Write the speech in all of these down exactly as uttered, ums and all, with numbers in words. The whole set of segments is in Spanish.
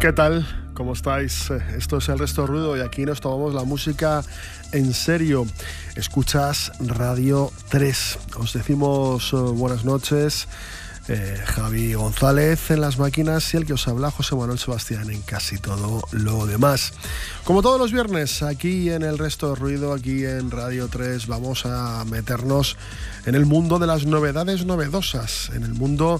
¿Qué tal? ¿Cómo estáis? Esto es El Resto Ruido y aquí nos tomamos la música en serio. Escuchas Radio tres. Os decimos uh, buenas noches. Eh, Javi González en las máquinas y el que os habla, José Manuel Sebastián, en casi todo lo demás. Como todos los viernes, aquí en El Resto de Ruido, aquí en Radio tres, vamos a meternos en el mundo de las novedades novedosas, en el mundo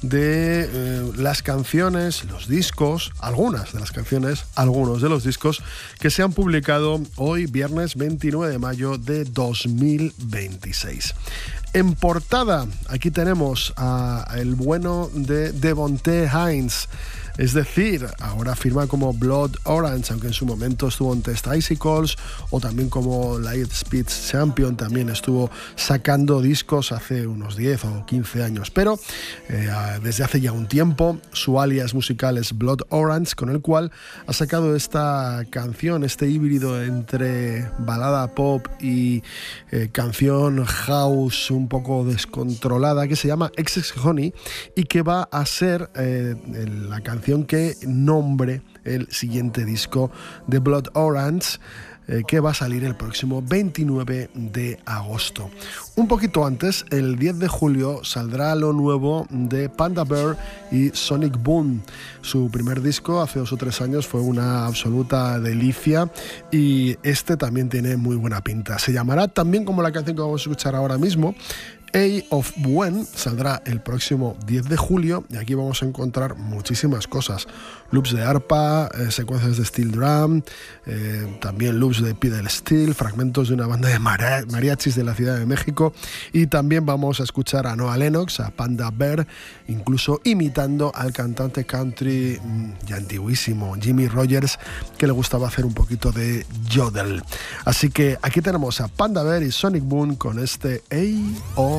de eh, las canciones, los discos, algunas de las canciones, algunos de los discos que se han publicado hoy, viernes veintinueve de mayo de dos mil veintiséis. En portada, aquí tenemos a el bueno de Devonte Hines, es decir, ahora firma como Blood Orange, aunque en su momento estuvo en Test Icicles, o también como Lightspeed Champion, también estuvo sacando discos hace unos diez o quince años, pero eh, desde hace ya un tiempo su alias musical es Blood Orange, con el cual ha sacado esta canción, este híbrido entre balada pop y eh, canción house un poco descontrolada, que se llama Excess Honey y que va a ser eh, la canción que nombre el siguiente disco de Blood Orange, eh, que va a salir el próximo veintinueve de agosto. Un poquito antes, el diez de julio, saldrá lo nuevo de Panda Bear y Sonic Boom. Su primer disco hace dos o tres años fue una absoluta delicia y este también tiene muy buena pinta. Se llamará también como la canción que vamos a escuchar ahora mismo, A of When. Saldrá el próximo diez de julio y aquí vamos a encontrar muchísimas cosas: loops de arpa, eh, secuencias de steel drum, eh, también loops de pedal steel, fragmentos de una banda de mariachis de la Ciudad de México, y también vamos a escuchar a Noah Lennox, a Panda Bear, incluso imitando al cantante country mmm, ya antiguísimo Jimmy Rogers, que le gustaba hacer un poquito de yodel. Así que aquí tenemos a Panda Bear y Sonic Boom con este A of